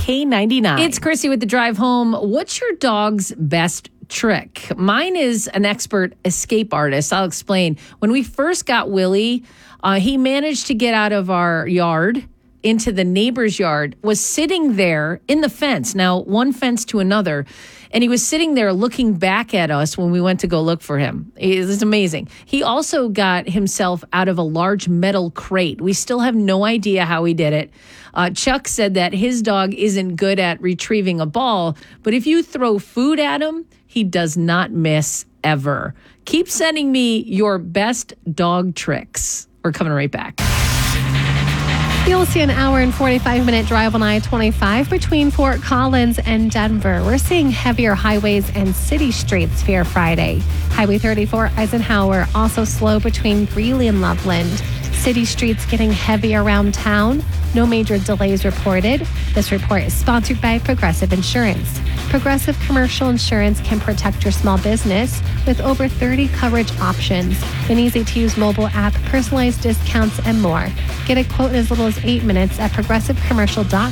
K99. It's Chrissy with the drive home. What's your dog's best trick? Mine is an expert escape artist. I'll explain. When we first got Willie, he managed to get out of our yard into the neighbor's yard, was sitting there in the fence, now one fence to another, and he was sitting there looking back at us when we went to go look for him. It was amazing. He also got himself out of a large metal crate. We still have no idea how he did it. Chuck said that his dog isn't good at retrieving a ball, but if you throw food at him, he does not miss ever. Keep sending me your best dog tricks. We're coming right back. You'll see an hour and 45-minute drive on I-25 between Fort Collins and Denver. We're seeing heavier highways and city streets here Friday. Highway 34 Eisenhower also slow between Greeley and Loveland. City streets getting heavy around town. No major delays reported. This report is sponsored by Progressive Insurance. Progressive Commercial Insurance can protect your small business with over 30 coverage options, an easy-to-use mobile app, personalized discounts, and more. Get a quote in as little as 8 minutes at progressivecommercial.com.